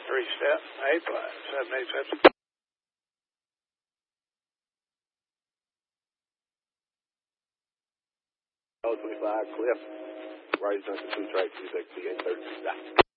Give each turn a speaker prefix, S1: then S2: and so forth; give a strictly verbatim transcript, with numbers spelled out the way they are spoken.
S1: three step, A flat, seven eight fifty.
S2: twenty-five, Cliff, raised under two track, two six, eight thirty.